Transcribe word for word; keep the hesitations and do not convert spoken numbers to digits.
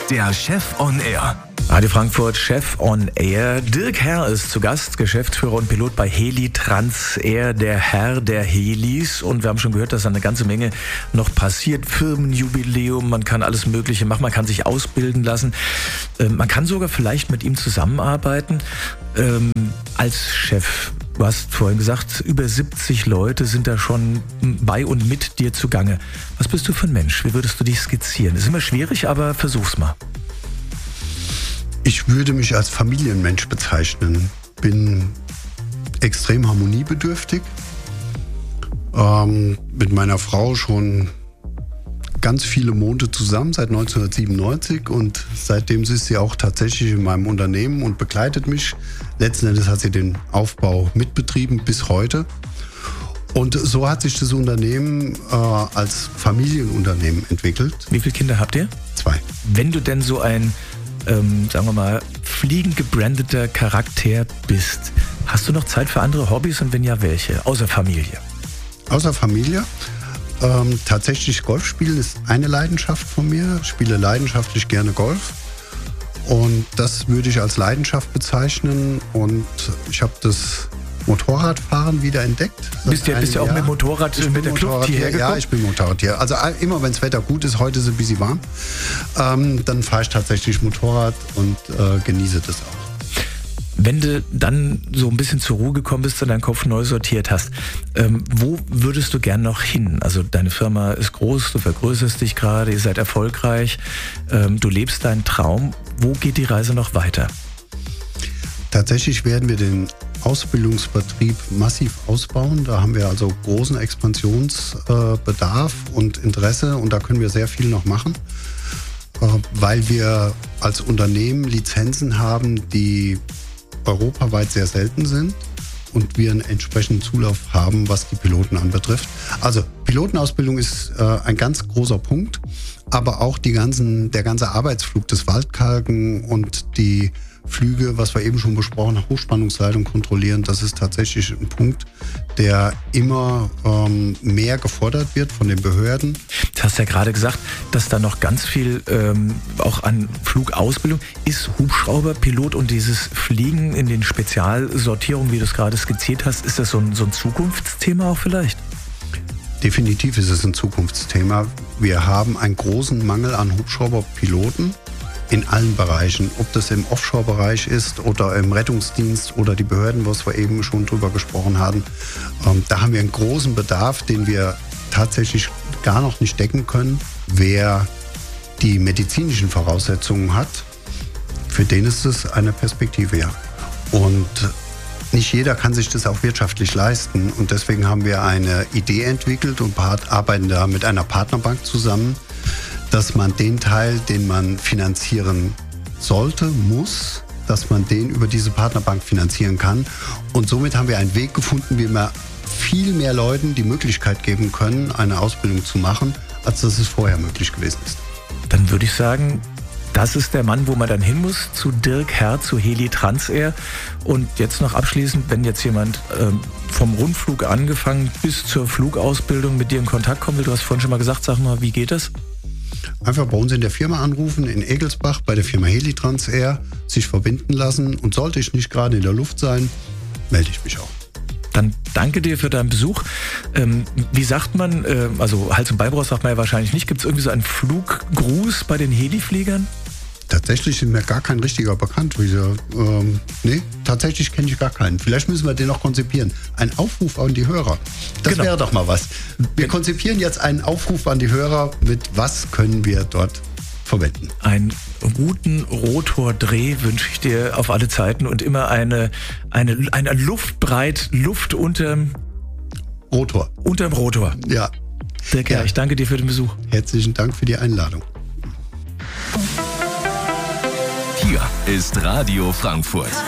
der Chef on Air. Radio Frankfurt, Chef on Air. Dirk Herr ist zu Gast, Geschäftsführer und Pilot bei Heli Transair, der Herr der Helis. Und wir haben schon gehört, dass da eine ganze Menge noch passiert. Firmenjubiläum, man kann alles Mögliche machen, man kann sich ausbilden lassen. Ähm, man kann sogar vielleicht mit ihm zusammenarbeiten ähm, als Chef. Du hast vorhin gesagt, über siebzig Leute sind da schon bei und mit dir zugange. Was bist du für ein Mensch? Wie würdest du dich skizzieren? Ist immer schwierig, aber versuch's mal. Ich würde mich als Familienmensch bezeichnen. Bin extrem harmoniebedürftig. Ähm, mit meiner Frau schon ganz viele Monate zusammen, seit neunzehnhundertsiebenundneunzig. Und seitdem ist sie auch tatsächlich in meinem Unternehmen und begleitet mich. Letzten Endes hat sie den Aufbau mitbetrieben bis heute. Und so hat sich das Unternehmen äh, als Familienunternehmen entwickelt. Wie viele Kinder habt ihr? Zwei. Wenn du denn so ein Ähm, sagen wir mal, fliegend gebrandeter Charakter bist. Hast du noch Zeit für andere Hobbys und wenn ja, welche? Außer Familie? Außer Familie. Ähm, tatsächlich Golf spielen ist eine Leidenschaft von mir. Ich spiele leidenschaftlich gerne Golf. Und das würde ich als Leidenschaft bezeichnen. Und ich habe das Motorradfahren wieder entdeckt. Bist du bist ja auch mit dem Motorrad, mit der Kluft hierher gekommen? Ja, ich bin Motorradtier. Also immer, wenn das Wetter gut ist, heute ist es ein bisschen warm, ähm, dann fahre ich tatsächlich Motorrad und äh, genieße das auch. Wenn du dann so ein bisschen zur Ruhe gekommen bist und deinen Kopf neu sortiert hast, ähm, wo würdest du gern noch hin? Also deine Firma ist groß, du vergrößerst dich gerade, ihr seid erfolgreich, ähm, du lebst deinen Traum. Wo geht die Reise noch weiter? Tatsächlich werden wir den Ausbildungsbetrieb massiv ausbauen. Da haben wir also großen Expansionsbedarf und Interesse und da können wir sehr viel noch machen, weil wir als Unternehmen Lizenzen haben, die europaweit sehr selten sind und wir einen entsprechenden Zulauf haben, was die Piloten anbetrifft. Also Pilotenausbildung ist ein ganz großer Punkt, aber auch die ganzen, der ganze Arbeitsflug des Waldkalken und die Flüge, was wir eben schon besprochen haben, Hochspannungsleitung kontrollieren, das ist tatsächlich ein Punkt, der immer ähm, mehr gefordert wird von den Behörden. Du hast ja gerade gesagt, dass da noch ganz viel ähm, auch an Flugausbildung ist. Hubschrauberpilot und dieses Fliegen in den Spezialsortierungen, wie du es gerade skizziert hast, ist das so ein, so ein Zukunftsthema auch vielleicht? Definitiv ist es ein Zukunftsthema. Wir haben einen großen Mangel an Hubschrauberpiloten. In allen Bereichen, ob das im Offshore-Bereich ist oder im Rettungsdienst oder die Behörden, was wir eben schon drüber gesprochen haben. Ähm, da haben wir einen großen Bedarf, den wir tatsächlich gar noch nicht decken können. Wer die medizinischen Voraussetzungen hat, für den ist es eine Perspektive, ja. Und nicht jeder kann sich das auch wirtschaftlich leisten. Und deswegen haben wir eine Idee entwickelt und arbeiten da mit einer Partnerbank zusammen, dass man den Teil, den man finanzieren sollte, muss, dass man den über diese Partnerbank finanzieren kann. Und somit haben wir einen Weg gefunden, wie wir viel mehr Leuten die Möglichkeit geben können, eine Ausbildung zu machen, als das es vorher möglich gewesen ist. Dann würde ich sagen, das ist der Mann, wo man dann hin muss, zu Dirk Herr, zu Heli Transair. Und jetzt noch abschließend, wenn jetzt jemand ähm, vom Rundflug angefangen bis zur Flugausbildung mit dir in Kontakt kommen will, du hast vorhin schon mal gesagt, sag mal, wie geht das? Einfach bei uns in der Firma anrufen, in Egelsbach, bei der Firma Heli Transair, sich verbinden lassen. Und sollte ich nicht gerade in der Luft sein, melde ich mich auch. Dann danke dir für deinen Besuch. Ähm, wie sagt man, äh, also Hals- und Beinbruch sagt man ja wahrscheinlich nicht, gibt es irgendwie so einen Fluggruß bei den Heli-Fliegern? Tatsächlich ist mir gar kein richtiger bekannt. Ähm, nee, tatsächlich kenne ich gar keinen. Vielleicht müssen wir den noch konzipieren. Ein Aufruf an die Hörer. Das genau. wäre doch mal was. Wir konzipieren jetzt einen Aufruf an die Hörer mit was können wir dort verwenden. Einen guten Rotordreh wünsche ich dir auf alle Zeiten und immer eine, eine, eine Luftbreit, Luft unterm Rotor. Unterm Rotor. Ja. Dirk Herr, ja. Ich danke dir für den Besuch. Herzlichen Dank für die Einladung. Hier ist Radio Frankfurt.